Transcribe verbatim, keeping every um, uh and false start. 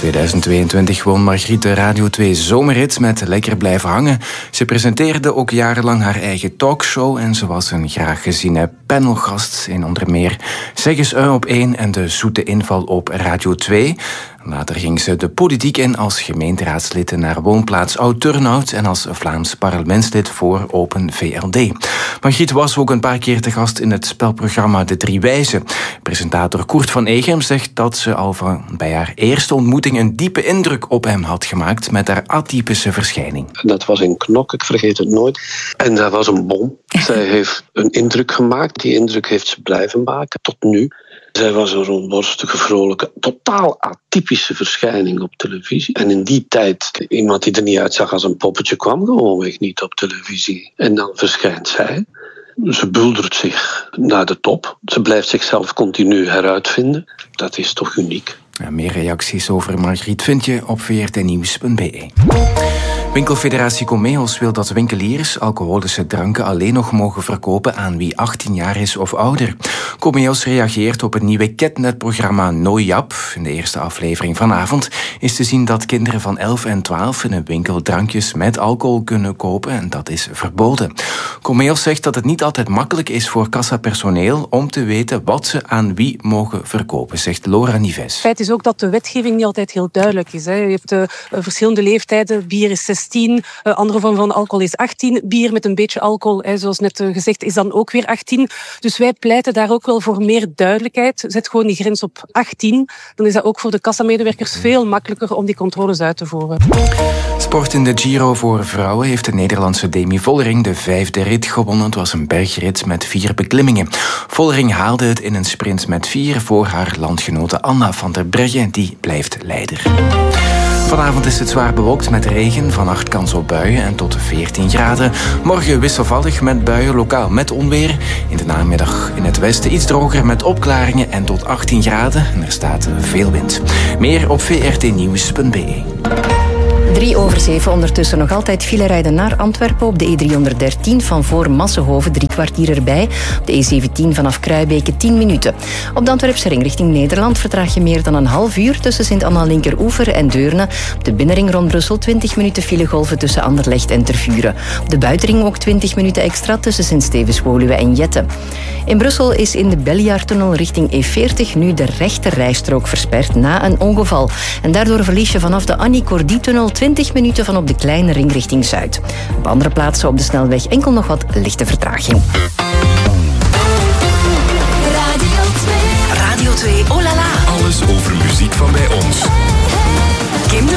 tweeduizend tweeëntwintig won Margriet de Radio twee zomerrit met Lekker blijven hangen. Ze presenteerde ook jarenlang haar eigen talkshow en ze was een graag geziene panelgast in onder meer Zeg eens een op één en de zoete inval op Radio twee. Later ging ze de politiek in als gemeenteraadslid naar woonplaats Oud-Turnhout en als Vlaams parlementslid voor Open V L D. Margriet was ook een paar keer te gast in het spelprogramma De Drie Wijzen. Presentator Koert van Egem zegt dat ze al van bij haar eerste ontmoeting een diepe indruk op hem had gemaakt met haar atypische verschijning. Dat was in Knok, ik vergeet het nooit. En dat was een bom. Zij heeft een indruk gemaakt. Die indruk heeft ze blijven maken tot nu. Zij was een rondborstige, vrolijke, totaal atypische verschijning op televisie. En in die tijd, iemand die er niet uitzag als een poppetje, kwam gewoonweg niet op televisie. En dan verschijnt zij. Ze buldert zich naar de top. Ze blijft zichzelf continu heruitvinden. Dat is toch uniek. Ja, meer reacties over Margriet vind je op v r t nieuws punt b e. Winkelfederatie Comeos wil dat winkeliers alcoholische dranken alleen nog mogen verkopen aan wie achttien jaar is of ouder. Comeos reageert op het nieuwe Ketnet-programma NoJap. In de eerste aflevering vanavond is te zien dat kinderen van elf en twaalf in een winkel drankjes met alcohol kunnen kopen en dat is verboden. Comeos zegt dat het niet altijd makkelijk is voor kassapersoneel om te weten wat ze aan wie mogen verkopen, zegt Laura Nives. Het feit is ook dat de wetgeving niet altijd heel duidelijk is. Hè. Je hebt uh, verschillende leeftijden. Bier is zestien, uh, andere vorm van alcohol is achttien. Bier met een beetje alcohol, hè, zoals net uh, gezegd, is dan ook weer achttien. Dus wij pleiten daar ook wel voor meer duidelijkheid. Zet gewoon die grens op achttien. Dan is dat ook voor de kassamedewerkers veel makkelijker om die controles uit te voeren. Sport in de Giro voor vrouwen heeft de Nederlandse Demi Vollering de vijfde rit gewonnen. Het was een bergrit met vier beklimmingen. Vollering haalde het in een sprint met vier voor haar landgenote Anna van der Breggen, die blijft leider. Vanavond is het zwaar bewolkt met regen, vannacht kans op buien en tot veertien graden. Morgen wisselvallig met buien, lokaal met onweer. In de namiddag in het westen iets droger met opklaringen en tot achttien graden. En er staat veel wind. Meer op v r t nieuws punt b e. Drie over zeven, ondertussen nog altijd file rijden naar Antwerpen op de E driehonderddertien van voor Massenhoven, drie kwartier erbij. Op de E zeventien vanaf Kruibeke tien minuten. Op de Antwerpse ring richting Nederland vertraag je meer dan een half uur tussen Sint-Anna-Linkeroever en Deurne. Op de binnenring rond Brussel twintig minuten filegolven tussen Anderlecht en Tervuren. Op de buitenring ook twintig minuten extra tussen Sint-Stevens-Woluwe en Jette. In Brussel is in de Beljaartunnel richting E veertig nu de rechter rijstrook versperd na een ongeval. En daardoor verlies je vanaf de Annie-Cordy-tunnel twintig minuten van op de kleine ring richting Zuid. Op andere plaatsen op de snelweg enkel nog wat lichte vertraging. Radio twee. Radio twee